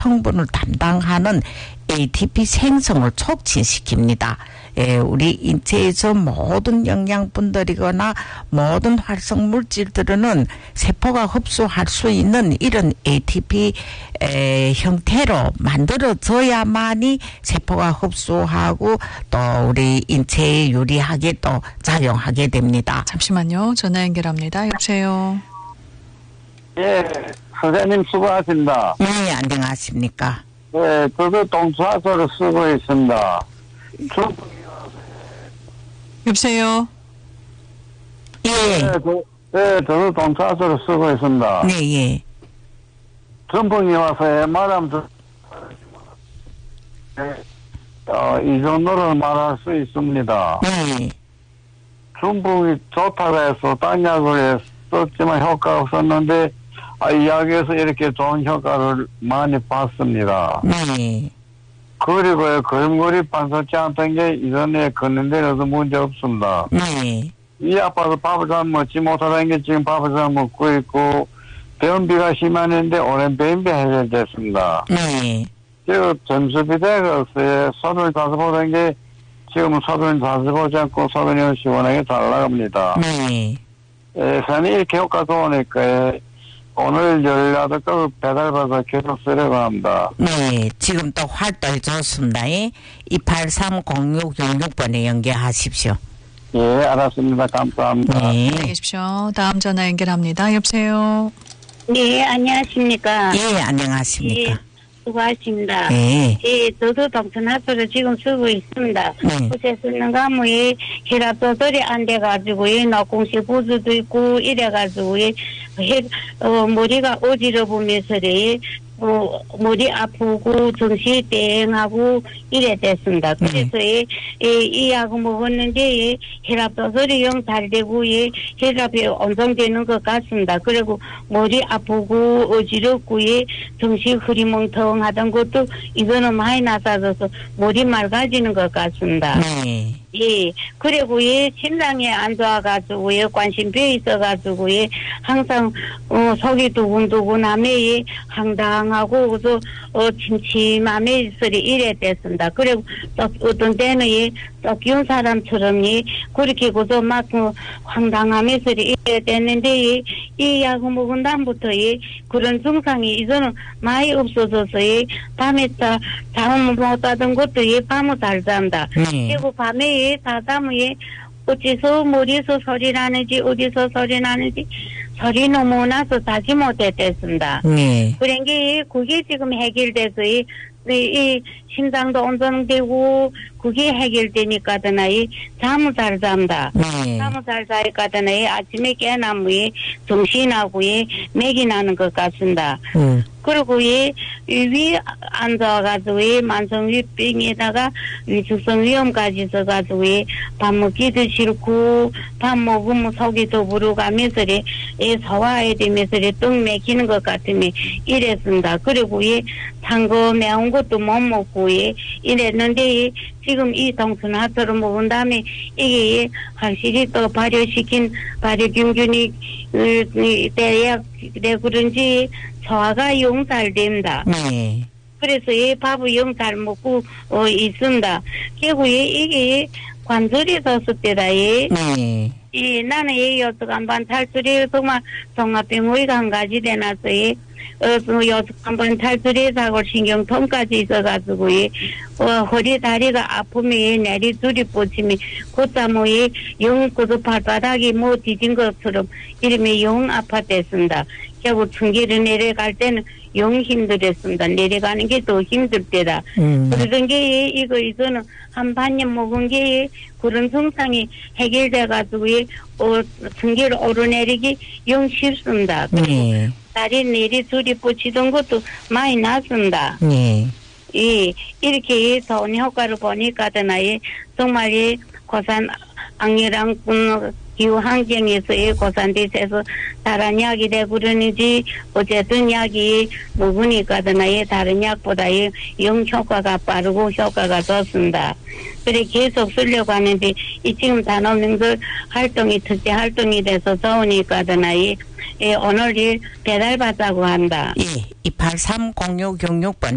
성분을 담당하는 ATP 생성을 촉진시킵니다. 우리 인체에서 모든 영양분들이거나 모든 활성 물질들은 세포가 흡수할 수 있는 이런 ATP 형태로 만들어져야만이 세포가 흡수하고 또 우리 인체에 유리하게 또 작용하게 됩니다. 잠시만요. 전화 연결합니다. 여보세요. 예, 선생님 수고하십니다. 네, 안녕하십니까. 네, 저도 동사서를 쓰고 있습니다. 여보세요. 예. 저도 동사서를 쓰고 있습니다. 네, 예. 전풍이 와서 말하면 이 정도로 말할 수 있습니다. 네. 전풍이 좋다고 해서 땅약을 썼지만 효과가 없었는데 이 약에서 이렇게 좋은 효과를 많이 봤습니다. 네. 그리고 걸음걸이 반석지 않던 게 이전에 걷는 데라도 문제 없습니다. 네. 이 아파서 밥을 잘 먹지 못하다는 게 지금 밥을 잘 먹고 있고 변비가 심했는데 오랜 변비 해결됐습니다. 네. 지금 점수비대가 35보던 게 지금은 35보지 않고 36 시원하게 잘 나갑니다. 네. 예산이 이렇게 효과 좋으니까 오늘 열라도 꼭 배달받아 계속 쓰려고 합니다. 네. 지금 또 활동이 좋습니다. 283-0666번에 연결하십시오. 예, 알았습니다. 감사합니다. 네. 안녕히 계십시오. 다음 전화 연결합니다. 여보세요. 네, 안녕하십니까. 예, 안녕하십니까. 예, 수고하십니다. 네. 예, 저도 동천하수를 지금 쓰고 있습니다. 네. 어제 쓰는 과목에 혈압 조절이 안 돼가지고, 노공식 부주도 있고, 이래가지고, 머리가 어지러우면서, 머리 아프고, 정신이 땡하고, 이래 됐습니다. 그래서, 이 약을 먹었는데, 혈압 조절이 영 잘 되고, 혈압이 안정되는 것 같습니다. 그리고 머리 아프고, 어지럽고, 정신 흐리멍텅하던 것도, 이거는 많이 나빠져서 머리 맑아지는 것 같습니다. 네. 예, 그리고 심장이 안 좋아가지고 관심병이 있어가지고 항상 속이 두근두근하며 황당하고 그래서 침침함에 소리 이래 됐습니다. 그리고 또 어떤 때는 또 기운 사람처럼 그렇게 그저 막 황당함에 소리 이래 됐는데 이 약을 먹은 다음부터 그런 증상이 이제는 많이 없어져서 밤에 잠을 못 자던 것도 밤을 잘 잔다. 그리고 밤에 사담에 어디서 머리에서 소리 나는지 어디서 소리 나는지 소리 너무 나서 자지 못했습니다. 네. 그런 게 그게 지금 해결돼서 이 심장도 안정되고 그게 해결되니까더나 잠을 잘 잔다. 네. 잠을 잘 자니까더나 아침에 깨나면 정신하고 맥이 나는 것 같습니다. 그리고 위 앉아가지고 만성위병에다가 위축성 위험까지 있어가지고 밥 먹기도 싫고 밥 먹으면 속이 더 불어가면서 소화해야 되면서 떡 맥히는 것 같으면 이랬습니다. 그리고 단 거 매운 것도 못 먹고 이랬는데 지금 이 동순하토를 먹은 다음에 이게 확실히 또 발효균균이 대약 그런지 소화가 영 잘 됩니다. 네. 그래서 밥을 영 잘 먹고 있습니다. 결국 이게 관절이 섰을 때다. 네. 나는 여섯간반 탈출이 정말 종합병원이 한 가지 되나서 여섯간반 탈출이 사고 신경통까지 있어가지고 허리 다리가 아프면 내리 줄이 뻗치면 곧자모에 영 그저 발바닥이 뒤진 것처럼 이러면 영 아팠댔습니다. 결국 층계를 내려갈 때는 영 힘들었습니다. 내려가는 게 더 힘들 때다. 그런 게 이거는 한 반년 먹은 게 그런 증상이 해결돼가지고 층계를 오르내리기 영 쉽습니다. 네. 다리 내리 줄이 뻗치던 것도 많이 났습니다. 네. 이렇게 좋은 효과를 보니까더나 정말 고산 악열한 기후 환경에서 고산돼서 다른 약이 되고 그러는지 어쨌든 약이 먹으니까더나 다른 약보다 영 효과가 빠르고 효과가 좋습니다. 그래 계속 쓰려고 하는데 지금 단원명들 활동이 특제 활동이 돼서 좋으니까더나 오늘 배달받자고 한다. 283-0666번